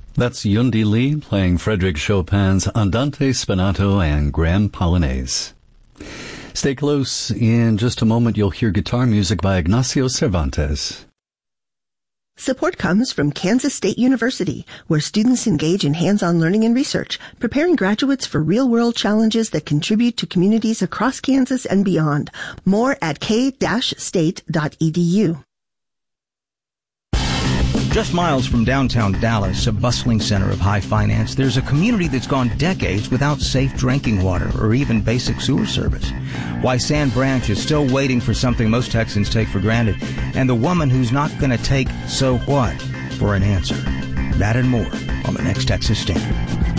That's Yundi Lee playing Frédéric Chopin's Andante Spinato and Grand Polonaise. Stay close. In just a moment, you'll hear guitar music by Ignacio Cervantes. Support comes from Kansas State University, where students engage in hands-on learning and research, preparing graduates for real-world challenges that contribute to communities across Kansas and beyond. More at k-state.edu. Just miles from downtown Dallas, a bustling center of high finance, there's a community that's gone decades without safe drinking water or even basic sewer service. Why Sand Branch is still waiting for something most Texans take for granted, and the woman who's not going to take so what for an answer. That and more on the next Texas Standard.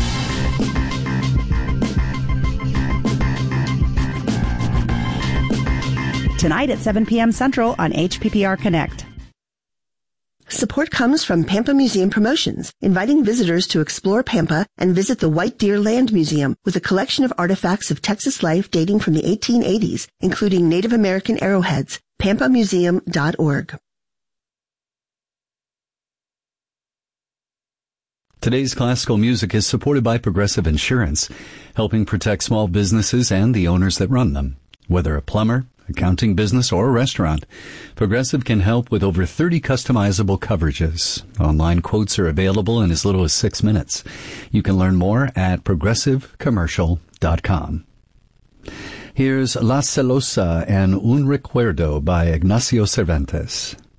Tonight at 7 p.m. Central on HPPR Connect. Support comes from Pampa Museum Promotions, inviting visitors to explore Pampa and visit the White Deer Land Museum with a collection of artifacts of Texas life dating from the 1880s, including Native American arrowheads. PampaMuseum.org. Today's classical music is supported by Progressive Insurance, helping protect small businesses and the owners that run them. Whether a plumber, accounting business, or a restaurant, Progressive can help with over 30 customizable coverages. Online quotes are available in as little as 6 minutes. You can learn more at progressivecommercial.com. Here's La Celosa and Un Recuerdo by Ignacio Cervantes.